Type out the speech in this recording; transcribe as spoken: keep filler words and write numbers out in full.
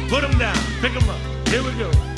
Put them down. Pick them up. Here we go.